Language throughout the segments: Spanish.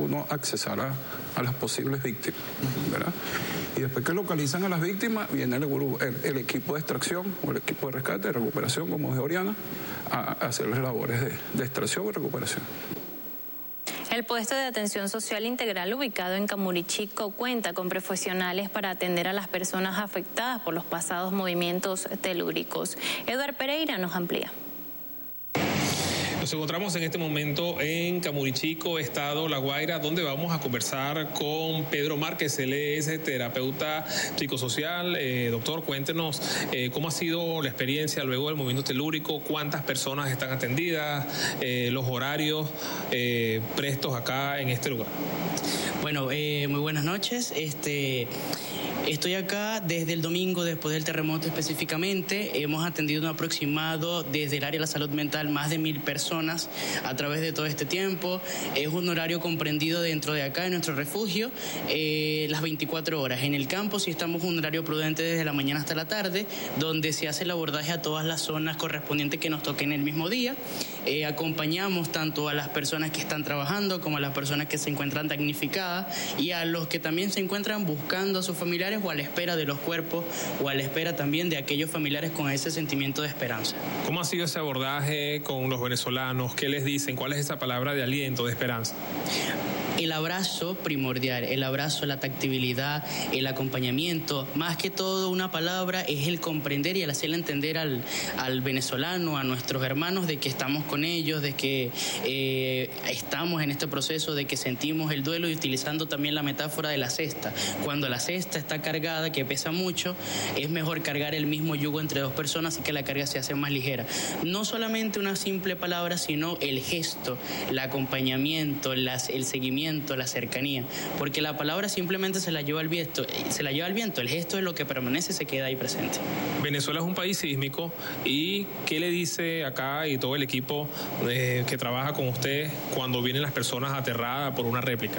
uno accesar a las posibles víctimas, ¿verdad? Y después que localizan a las víctimas, viene el equipo de extracción o el equipo de rescate, de recuperación, como es Oriana, a hacer las labores de extracción y recuperación. El puesto de atención social integral ubicado en Camurichico cuenta con profesionales para atender a las personas afectadas por los pasados movimientos telúricos. Eduardo Pereira nos amplía. Nos encontramos en este momento en Camurichico, estado La Guaira, donde vamos a conversar con Pedro Márquez. Él es terapeuta psicosocial. Doctor, cuéntenos cómo ha sido la experiencia luego del movimiento telúrico, cuántas personas están atendidas, los horarios prestos acá en este lugar. Bueno, muy buenas noches. Estoy acá desde el domingo, después del terremoto específicamente. Hemos atendido un aproximado desde el área de la salud mental más de 1.000 personas a través de todo este tiempo. Es un horario comprendido dentro de acá, en nuestro refugio, las 24 horas. En el campo sí estamos en un horario prudente desde la mañana hasta la tarde, donde se hace el abordaje a todas las zonas correspondientes que nos toquen el mismo día. Acompañamos tanto a las personas que están trabajando como a las personas que se encuentran damnificadas y a los que también se encuentran buscando a sus familiares o a la espera de los cuerpos o a la espera también de aquellos familiares con ese sentimiento de esperanza. ¿Cómo ha sido ese abordaje con los venezolanos? ¿Qué les dicen? ¿Cuál es esa palabra de aliento, de esperanza? El abrazo primordial, el abrazo, la tactibilidad, el acompañamiento, más que todo una palabra es el comprender y el hacerle entender al venezolano, a nuestros hermanos, de que estamos con ellos, de que estamos en este proceso, de que sentimos el duelo, y utilizando también la metáfora de la cesta. Cuando la cesta está cargada, que pesa mucho, es mejor cargar el mismo yugo entre dos personas y que la carga se hace más ligera. No solamente una simple palabra, sino el gesto, el acompañamiento, el seguimiento, la cercanía, porque la palabra simplemente se la lleva al viento, el gesto es lo que permanece, se queda ahí presente. Venezuela es un país sísmico, y ¿qué le dice acá y todo el equipo que trabaja con usted cuando vienen las personas aterradas por una réplica?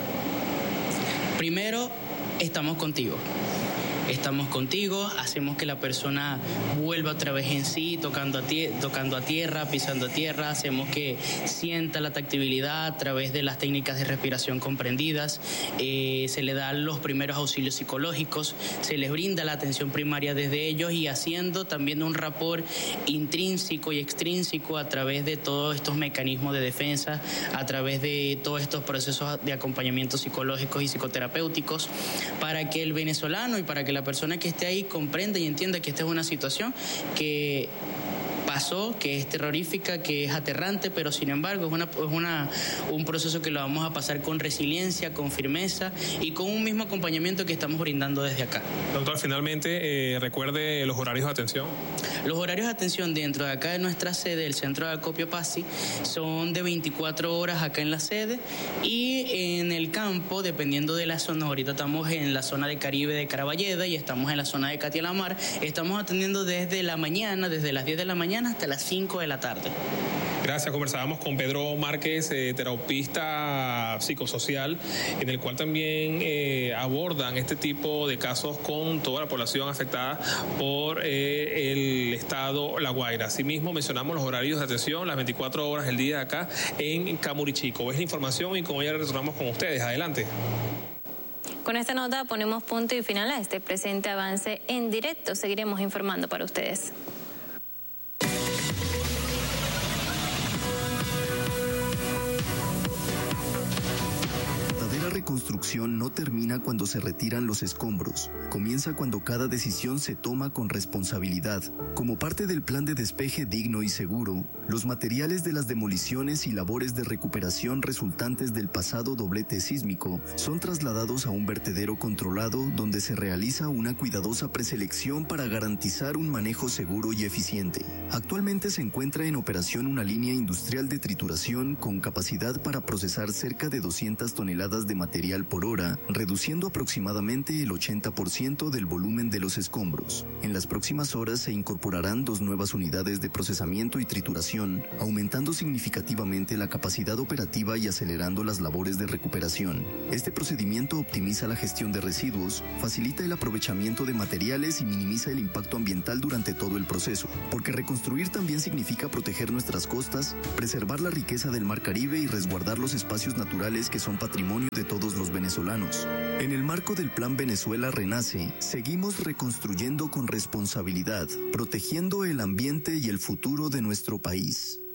Primero, estamos contigo. Estamos contigo, hacemos que la persona vuelva otra vez en sí, tocando a tierra, pisando a tierra, hacemos que sienta la tactibilidad a través de las técnicas de respiración comprendidas, se le dan los primeros auxilios psicológicos, se les brinda la atención primaria desde ellos y haciendo también un rapport intrínseco y extrínseco a través de todos estos mecanismos de defensa, a través de todos estos procesos de acompañamiento psicológicos y psicoterapéuticos, para que el venezolano y para que la persona que esté ahí comprenda y entienda que esta es una situación que pasó, que es terrorífica, que es aterrante, pero sin embargo es un proceso que lo vamos a pasar con resiliencia, con firmeza y con un mismo acompañamiento que estamos brindando desde acá. Doctor, finalmente recuerde los horarios de atención. Los horarios de atención dentro de acá de nuestra sede, el centro de acopio Pasi, son de 24 horas acá en la sede, y en el campo, dependiendo de la zona, ahorita estamos en la zona de Caribe de Caraballeda y estamos en la zona de Catialamar, estamos atendiendo desde la mañana, desde las 10 de la mañana hasta las 5 de la tarde. Gracias. Conversábamos con Pedro Márquez, terapeuta psicosocial, en el cual también abordan este tipo de casos con toda la población afectada por el estado La Guaira. Asimismo, mencionamos los horarios de atención, las 24 horas del día de acá en Camurichico. Es la información y como ya retornamos con ustedes. Adelante. Con esta nota ponemos punto y final a este presente avance en directo. Seguiremos informando para ustedes. La reconstrucción no termina cuando se retiran los escombros, comienza cuando cada decisión se toma con responsabilidad. Como parte del plan de despeje digno y seguro, los materiales de las demoliciones y labores de recuperación resultantes del pasado doblete sísmico son trasladados a un vertedero controlado donde se realiza una cuidadosa preselección para garantizar un manejo seguro y eficiente. Actualmente se encuentra en operación una línea industrial de trituración con capacidad para procesar cerca de 200 toneladas de material por hora, reduciendo aproximadamente el 80% del volumen de los escombros. En las próximas horas se incorporarán 2 nuevas unidades de procesamiento y trituración, aumentando significativamente la capacidad operativa y acelerando las labores de recuperación. Este procedimiento optimiza la gestión de residuos, facilita el aprovechamiento de materiales y minimiza el impacto ambiental durante todo el proceso, porque reconstruir también significa proteger nuestras costas, preservar la riqueza del Mar Caribe y resguardar los espacios naturales que son patrimonio de todos los venezolanos. En el marco del Plan Venezuela Renace, seguimos reconstruyendo con responsabilidad, protegiendo el ambiente y el futuro de nuestro país.